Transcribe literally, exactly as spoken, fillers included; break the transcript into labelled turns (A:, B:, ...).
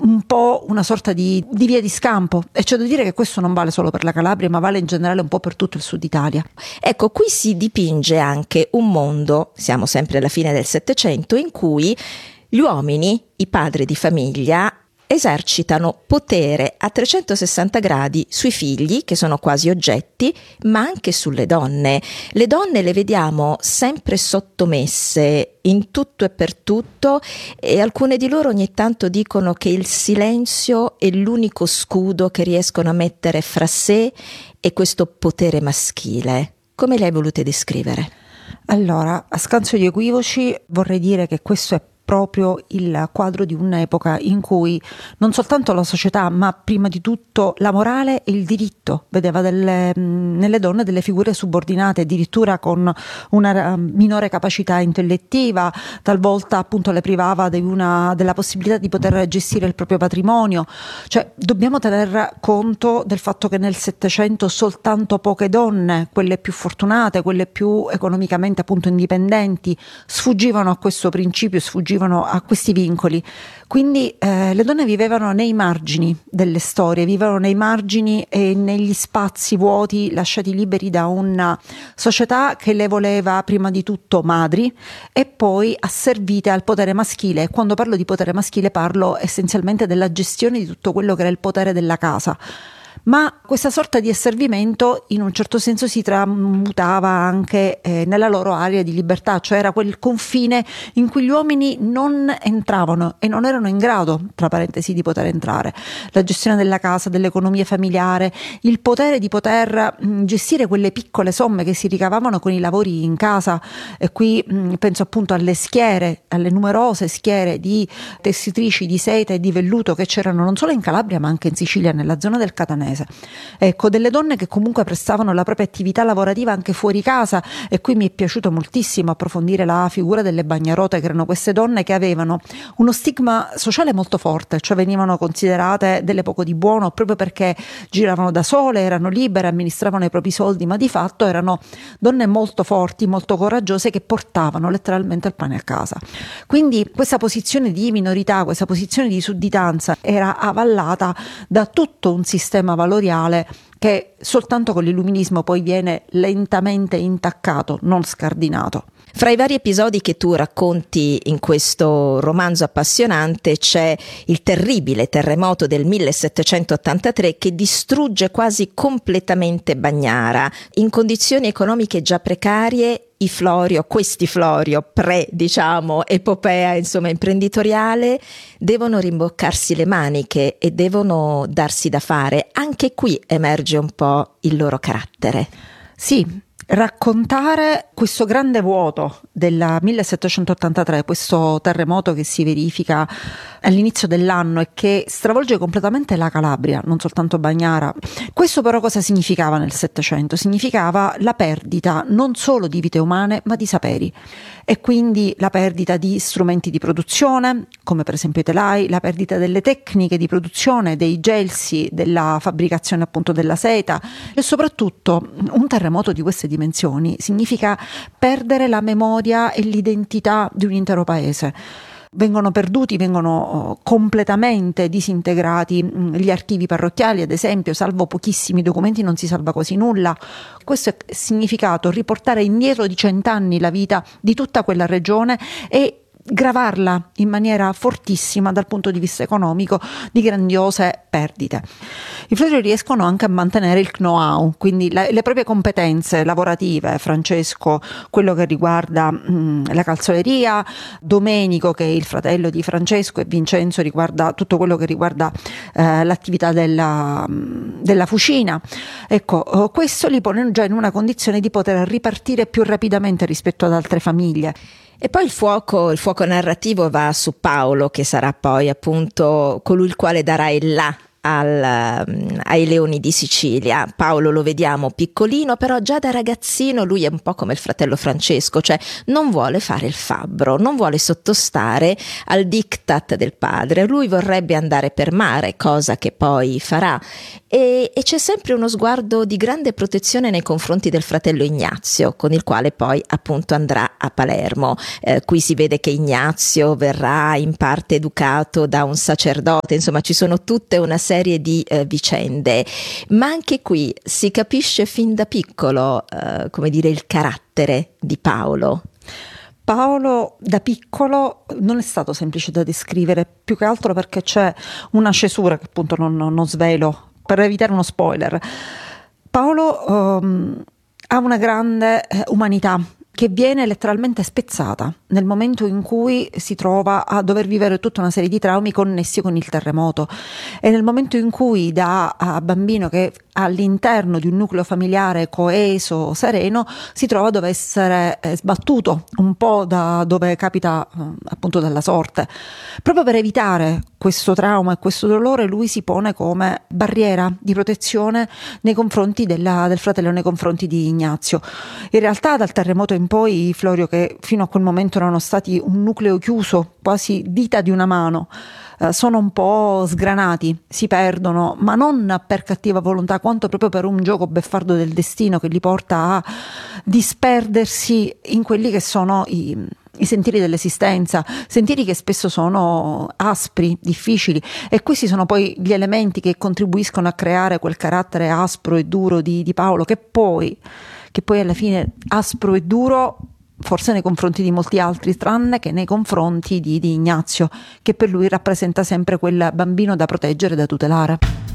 A: un po' una sorta di, di via di scampo, e c'è da dire che questo non vale solo per la Calabria, ma vale in generale un po' per tutto il sud Italia.
B: Ecco, qui si dipinge anche un mondo, siamo sempre alla fine del Settecento, in cui gli uomini, i padri di famiglia, esercitano potere a trecentosessanta gradi sui figli, che sono quasi oggetti, ma anche sulle donne. Le donne le vediamo sempre sottomesse in tutto e per tutto, e alcune di loro ogni tanto dicono che il silenzio è l'unico scudo che riescono a mettere fra sé e questo potere maschile. Come le hai volute descrivere?
A: Allora, a scanso di equivoci, vorrei dire che questo è proprio il quadro di un'epoca in cui non soltanto la società, ma prima di tutto la morale e il diritto vedeva delle, nelle donne delle figure subordinate, addirittura con una minore capacità intellettiva, talvolta appunto le privava di una, della possibilità di poter gestire il proprio patrimonio. Cioè, dobbiamo tener conto del fatto che nel Settecento soltanto poche donne, quelle più fortunate, quelle più economicamente appunto indipendenti, sfuggivano a questo principio, sfuggivano a questi vincoli. Quindi eh, le donne vivevano nei margini delle storie, vivevano nei margini e negli spazi vuoti lasciati liberi da una società che le voleva prima di tutto madri e poi asservite al potere maschile. E quando parlo di potere maschile parlo essenzialmente della gestione di tutto quello che era il potere della casa. Ma questa sorta di asservimento in un certo senso si tramutava anche eh, nella loro area di libertà, cioè era quel confine in cui gli uomini non entravano e non erano in grado, tra parentesi, di poter entrare. La gestione della casa, dell'economia familiare, il potere di poter mh, gestire quelle piccole somme che si ricavavano con i lavori in casa, e qui mh, penso appunto alle schiere, alle numerose schiere di tessitrici di seta e di velluto che c'erano non solo in Calabria ma anche in Sicilia, nella zona del Catanese. Ecco, delle donne che comunque prestavano la propria attività lavorativa anche fuori casa, e qui mi è piaciuto moltissimo approfondire la figura delle bagnarote, che erano queste donne che avevano uno stigma sociale molto forte, cioè venivano considerate delle poco di buono proprio perché giravano da sole, erano libere, amministravano i propri soldi, ma di fatto erano donne molto forti, molto coraggiose, che portavano letteralmente il pane a casa. Quindi questa posizione di minorità, questa posizione di sudditanza era avallata da tutto un sistema valoriale che soltanto con l'illuminismo poi viene lentamente intaccato, non scardinato.
B: Fra i vari episodi che tu racconti in questo romanzo appassionante c'è il terribile terremoto del millesettecentottantatré che distrugge quasi completamente Bagnara. In condizioni economiche già precarie, i Florio, questi Florio, pre, diciamo, epopea, insomma, imprenditoriale, devono rimboccarsi le maniche e devono darsi da fare. Anche qui emerge un po' il loro carattere.
A: Sì. Raccontare questo grande vuoto del millesettecentottantatré, questo terremoto che si verifica all'inizio dell'anno e che stravolge completamente la Calabria, non soltanto Bagnara. Questo però cosa significava nel Settecento? Significava la perdita non solo di vite umane ma di saperi, e quindi la perdita di strumenti di produzione, come per esempio i telai, la perdita delle tecniche di produzione, dei gelsi, della fabbricazione appunto della seta, e soprattutto un terremoto di queste dimensioni significa perdere la memoria e l'identità di un intero paese. Vengono perduti, vengono completamente disintegrati gli archivi parrocchiali, ad esempio, salvo pochissimi documenti non si salva quasi nulla. Questo è significato riportare indietro di cent'anni la vita di tutta quella regione e gravarla in maniera fortissima dal punto di vista economico di grandiose perdite. I Florio riescono anche a mantenere il know-how, quindi le, le proprie competenze lavorative. Francesco, quello che riguarda mh, la calzoleria, Domenico, che è il fratello di Francesco, e Vincenzo riguarda tutto quello che riguarda eh, l'attività della, della fucina. Ecco, questo li pone già in una condizione di poter ripartire più rapidamente rispetto ad altre famiglie.
B: E poi il fuoco, il fuoco narrativo va su Paolo, che sarà poi appunto colui il quale darà il là al, um, ai Leoni di Sicilia. Paolo lo vediamo piccolino, però già da ragazzino lui è un po' come il fratello Francesco, cioè non vuole fare il fabbro, non vuole sottostare al diktat del padre, lui vorrebbe andare per mare, cosa che poi farà, e, e c'è sempre uno sguardo di grande protezione nei confronti del fratello Ignazio, con il quale poi appunto andrà a Palermo. Eh, qui si vede che Ignazio verrà in parte educato da un sacerdote, insomma ci sono tutte una serie di eh, vicende, ma anche qui si capisce fin da piccolo, eh, come dire, il carattere di Paolo.
A: Paolo da piccolo non è stato semplice da descrivere, più che altro perché c'è una cesura che appunto non, non svelo per evitare uno spoiler. Paolo um, ha una grande eh, umanità che viene letteralmente spezzata nel momento in cui si trova a dover vivere tutta una serie di traumi connessi con il terremoto, e nel momento in cui da bambino, che all'interno di un nucleo familiare coeso, sereno, si trova a dover essere sbattuto un po' da dove capita appunto dalla sorte. Proprio per evitare questo trauma e questo dolore, lui si pone come barriera di protezione nei confronti della, del fratello, nei confronti di Ignazio. In realtà dal terremoto in poi, Florio, che fino a quel momento erano stati un nucleo chiuso, quasi dita di una mano, eh, sono un po' sgranati, si perdono, ma non per cattiva volontà, quanto proprio per un gioco beffardo del destino che li porta a disperdersi in quelli che sono i, i sentieri dell'esistenza, sentieri che spesso sono aspri, difficili, e questi sono poi gli elementi che contribuiscono a creare quel carattere aspro e duro di, di Paolo, che poi che poi alla fine aspro e duro forse nei confronti di molti altri, tranne che nei confronti di, di Ignazio, che per lui rappresenta sempre quel bambino da proteggere e da tutelare.